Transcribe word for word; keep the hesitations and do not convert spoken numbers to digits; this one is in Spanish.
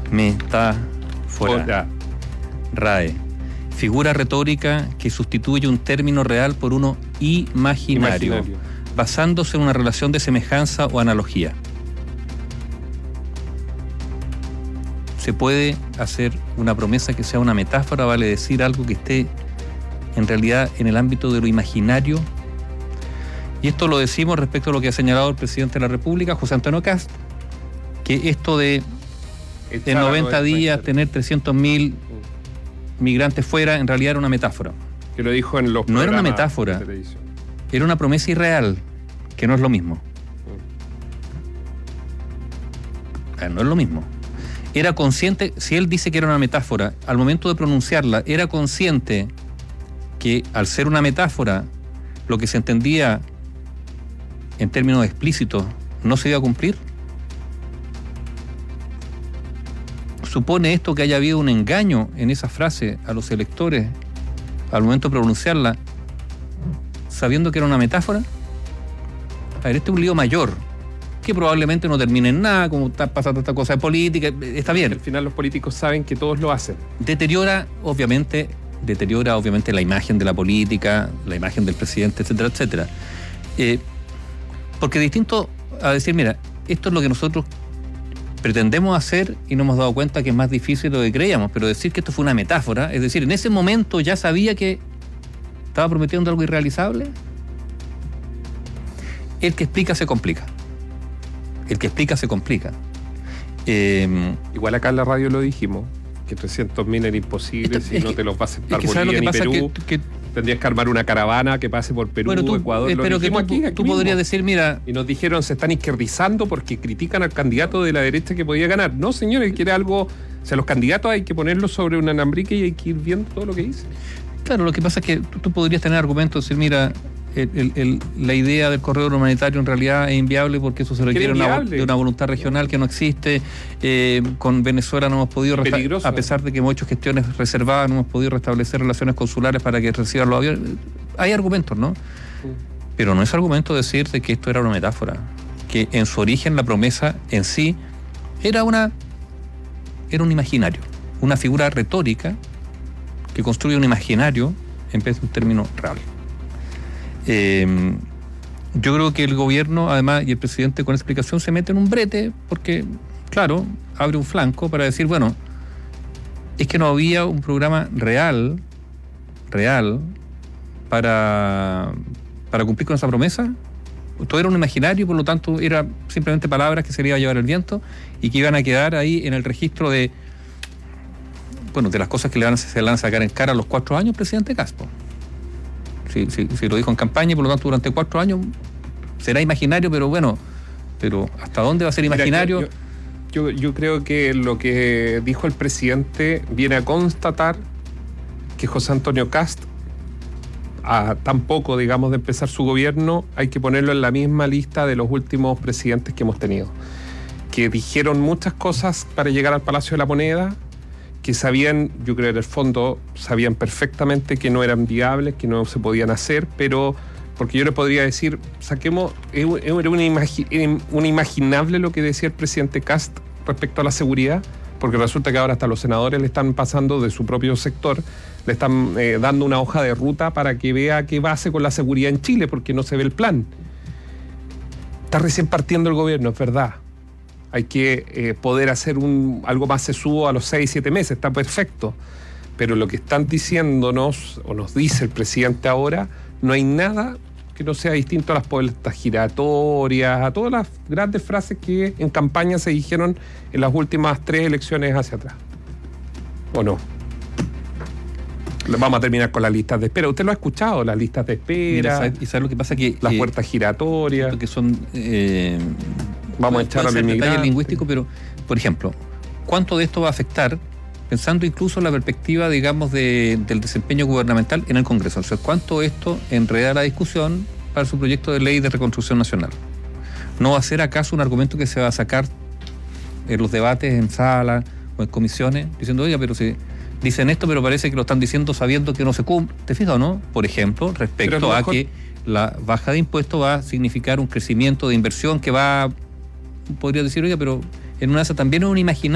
Metáfora. RAE. Figura retórica que sustituye un término real por uno imaginario, imaginario, basándose en una relación de semejanza o analogía. Se puede hacer una promesa que sea una metáfora, vale decir algo que esté en realidad en el ámbito de lo imaginario. Y esto lo decimos respecto a lo que ha señalado el presidente de la República, José Antonio Kast, que esto de en noventa días tener trescientos mil migrantes fuera, en realidad era una metáfora. Que lo dijo en los No era una metáfora, era una promesa irreal, que no es lo mismo. Mm. No es lo mismo. Era consciente, si él dice que era una metáfora, al momento de pronunciarla, era consciente que al ser una metáfora, lo que se entendía en términos explícitos no se iba a cumplir. ¿Supone esto que haya habido un engaño en esa frase a los electores al momento de pronunciarla, sabiendo que era una metáfora? A ver, este es un lío mayor, que probablemente no termine en nada, como está pasando esta cosa de política, está bien. Al final los políticos saben que todos lo hacen. Deteriora, obviamente, deteriora obviamente la imagen de la política, la imagen del presidente, etcétera, etcétera. Eh, porque distinto a decir, mira, esto es lo que nosotros pretendemos hacer y nos hemos dado cuenta que es más difícil de lo que creíamos, pero decir que esto fue una metáfora, es decir, en ese momento ya sabía que estaba prometiendo algo irrealizable. El que explica se complica. El que explica se complica. Eh, Igual acá en la radio lo dijimos, que trescientos mil era imposible, si no que, te los va a aceptar es que Bolivia ni Perú. Que, que, Tendrías que armar una caravana que pase por Perú, bueno, tú, Ecuador. Eh, pero que tú, aquí, aquí tú podrías decir, mira... Y nos dijeron, se están izquierdizando porque critican al candidato de la derecha que podía ganar. No, señores, quiere algo... O sea, los candidatos hay que ponerlos sobre un alambrique y hay que ir viendo todo lo que dicen. Claro, lo que pasa es que tú, tú podrías tener argumentos, decir, mira... El, el, el, la idea del corredor humanitario en realidad es inviable porque eso se requiere una, de una voluntad regional que no existe. Eh, con Venezuela no hemos podido, resta- a pesar de que hemos hecho gestiones reservadas, no hemos podido restablecer relaciones consulares para que reciban los aviones. Hay argumentos, ¿no? Sí. Pero no es argumento decir de que esto era una metáfora, que en su origen la promesa en sí era una era un imaginario, una figura retórica que construye un imaginario en vez de un término real. Eh, yo creo que el gobierno, además, y el presidente con explicación se mete en un brete porque, claro, abre un flanco para decir, bueno, es que no había un programa real, real, para, para cumplir con esa promesa. Todo era un imaginario, por lo tanto, era simplemente palabras que se le iba a llevar el viento y que iban a quedar ahí en el registro de, bueno, de las cosas que le van, se le van a sacar en cara a los cuatro años presidente Caspo. Si, si, si lo dijo en campaña, por lo tanto durante cuatro años será imaginario, pero bueno, pero ¿hasta dónde va a ser imaginario? Mira, yo, yo, yo creo que lo que dijo el presidente viene a constatar que José Antonio Kast, a tan poco, digamos, de empezar su gobierno, hay que ponerlo en la misma lista de los últimos presidentes que hemos tenido, que dijeron muchas cosas para llegar al Palacio de la Moneda, que sabían, yo creo en el fondo, sabían perfectamente que no eran viables, que no se podían hacer, pero porque yo le podría decir, saquemos, era una, imagi- una imaginable lo que decía el presidente Kast respecto a la seguridad, porque resulta que ahora hasta los senadores le están pasando de su propio sector, le están eh, dando una hoja de ruta para que vea qué va a hacer con la seguridad en Chile, porque no se ve el plan. Está recién partiendo el gobierno, es verdad. Hay que eh, poder hacer un, algo más sesudo a los seis, siete meses, está perfecto. Pero lo que están diciéndonos, o nos dice el presidente ahora, no hay nada que no sea distinto a las puertas giratorias, a todas las grandes frases que en campaña se dijeron en las últimas tres elecciones hacia atrás. ¿O no? Vamos a terminar con las listas de espera. Usted lo ha escuchado, las listas de espera. Mira, ¿y sabe lo que pasa? Que las eh, puertas giratorias. Que son... Eh, Vamos a echar al inmigrante. Lingüístico, pero, por ejemplo, ¿cuánto de esto va a afectar, pensando incluso en la perspectiva, digamos, de, del desempeño gubernamental en el Congreso? O sea, ¿cuánto esto enreda la discusión para su proyecto de ley de reconstrucción nacional? ¿No va a ser acaso un argumento que se va a sacar en los debates en sala o en comisiones, diciendo, oiga, pero si dicen esto, pero parece que lo están diciendo sabiendo que no se cumple? ¿Te fijas o no? Por ejemplo, respecto a que la baja de impuestos va a significar un crecimiento de inversión que va... Podría decir, oiga, pero en una de esas también es un imaginario